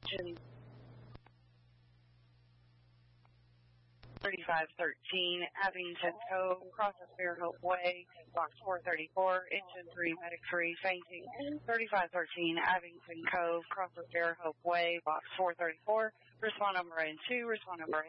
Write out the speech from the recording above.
engine 3513, Abington Cove, crosses Fairhope Way, box 434, engine 3, medic 3, fainting. 3513, Abington Cove, crosses Fairhope Way, box 434, respond number N2, respond number